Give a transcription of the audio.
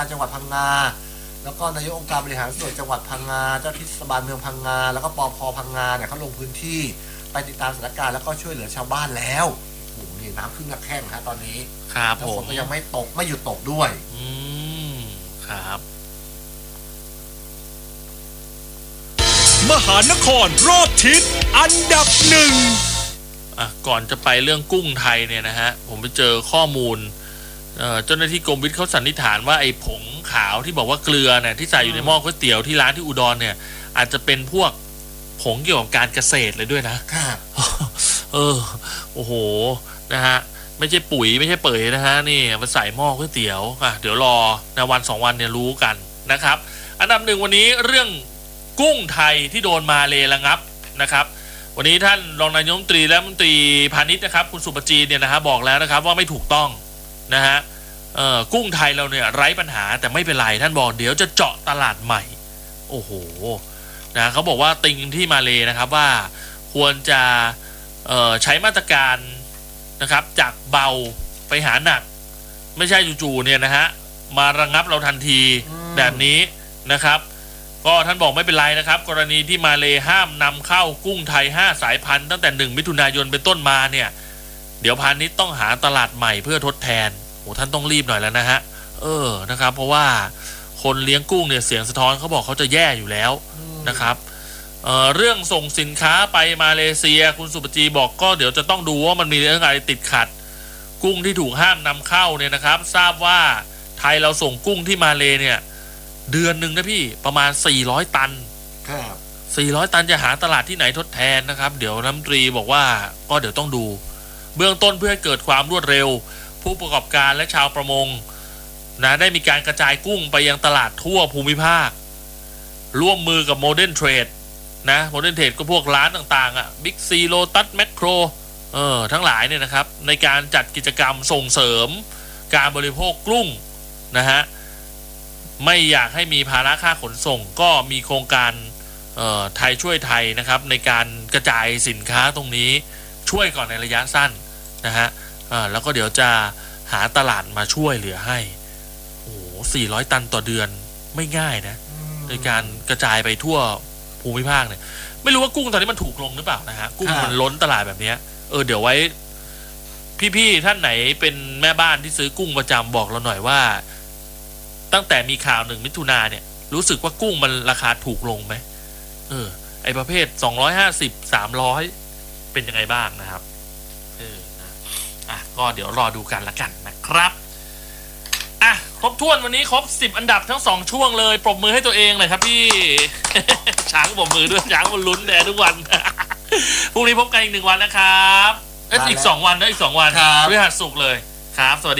จังหวัดพังงาแล้วก็นายกองค์การบริหารส่วนจังหวัดพังงาเจ้าที่เทศบาลเมืองพังงาแล้วก็ปภ.พังงาเนี่ยเขาลงพื้นที่ไปติดตามสถานการณ์แล้วก็ช่วยเหลือชาวบ้านแล้วโอ้โหนี่น้ำขึ้นหนักแข้งฮะตอนนี้ครับผมฝนก็ยังไม่ตกไม่หยุดตกด้วยครับมหานครรอบทิศอันดับหนึ่งก่อนจะไปเรื่องกุ้งไทยเนี่ยนะฮะผมไปเจอข้อมูลเจ้าหน้าที่กรมวิทย์เขาสันนิษฐานว่าไอ้ผงขาวที่บอกว่าเกลือเนี่ยที่ใส่อยู่ในหม้อก๋วยเตี๋ยวที่ร้านที่อุดรเนี่ยอาจจะเป็นพวกผงเกี่ยวกับการเกษตรเลยด้วยนะครับโอ้โหนะฮะไม่ใช่ปุ๋ยไม่ใช่เป๋ยนะฮะนี่มาใส่หม้อก๋วยเตี๋ยวเดี๋ยวรอในวัน2วันเนี่ยรู้กันนะครับอันดับหนึ่งวันนี้เรื่องกุ้งไทยที่โดนมาเลระงับนะครับวันนี้ท่านรองนายกรัฐมนตรีและรัฐมนตรีพาณิชย์นะครับคุณสุปจีเนี่ยนะฮะบอกแล้วนะครับว่าไม่ถูกต้องนะฮะกุ้งไทยเราเนี่ยไร้ปัญหาแต่ไม่เป็นไรท่านบอกเดี๋ยวจะเจาะตลาดใหม่โอ้โหนะเขาบอกว่าติงที่มาเลนะครับว่าควรจะใช้มาตรการนะครับจากเบาไปหาหนักไม่ใช่จู่ๆเนี่ยนะฮะมาระงับเราทันทีแบบนี้นะครับก็ท่านบอกไม่เป็นไรนะครับกรณีที่มาเลห้ามนำเข้ากุ้งไทย5สายพันธุ์ตั้งแต่1มิถุนายนเป็นต้นมาเนี่ยเดี๋ยวพาณิชย์ต้องหาตลาดใหม่เพื่อทดแทนโอ้ท่านต้องรีบหน่อยแล้วนะฮะนะครับเพราะว่าคนเลี้ยงกุ้งเนี่ยเสียงสะท้อนเขาบอกเขาจะแย่อยู่แล้วนะครับเรื่องส่งสินค้าไปมาเลเซียคุณสุปจีบอกก็เดี๋ยวจะต้องดูว่ามันมีเรื่องอะไรติดขัดกุ้งที่ถูกห้ามนำเข้าเนี่ยนะครับทราบว่าไทยเราส่งกุ้งที่มาเลเนี่ยเดือนหนึ่งนะพี่ประมาณ400ตันครับ 400ตันจะหาตลาดที่ไหนทดแทนนะครับเดี๋ยวรัฐมนตรีบอกว่าก็เดี๋ยวต้องดูเบื้องต้นเพื่อให้เกิดความรวดเร็วผู้ประกอบการและชาวประมงนะได้มีการกระจายกุ้งไปยังตลาดทั่วภูมิภาคร่วมมือกับโมเดิร์นเทรดนะโมเดิร์นเทรดก็พวกร้านต่างๆบิ๊กซีโลตัสแมคโครทั้งหลายเนี่ยนะครับในการจัดกิจกรรมส่งเสริมการบริโภคกุ้งนะฮะไม่อยากให้มีภาระค่าขนส่งก็มีโครงการไทยช่วยไทยนะครับในการกระจายสินค้าตรงนี้ช่วยก่อนในระยะสั้นนะฮะแล้วก็เดี๋ยวจะหาตลาดมาช่วยเหลือให้โอ้โห400ตันต่อเดือนไม่ง่ายนะในการกระจายไปทั่วภูมิภาคเนี่ยไม่รู้ว่ากุ้งตอนนี้มันถูกลงหรือเปล่านะฮะกุ้งมันล้นตลาดแบบนี้เดี๋ยวไว้พี่ๆท่านไหนเป็นแม่บ้านที่ซื้อกุ้งประจำบอกเราหน่อยว่าตั้งแต่มีข่าว1มิถุนาเนี่ยรู้สึกว่ากุ้งมันราคาถูกลงไหมไอประเภท250 300เป็นยังไงบ้างนะครับก็เดี๋ยวรอดูกันละกันนะครับครบถ้วนวันนี้ครบ10อันดับทั้ง2ช่วงเลยปรบมือให้ตัวเองเลยครับพี่ ช้างปรบมือด้วยช้างมันลุ้นแดดทุกวัน พรุ่งนี้พบกันอีก1วันนะครับอีก2วันนะอีก2วันพฤหัสศุกร์เลยครับสวัสดี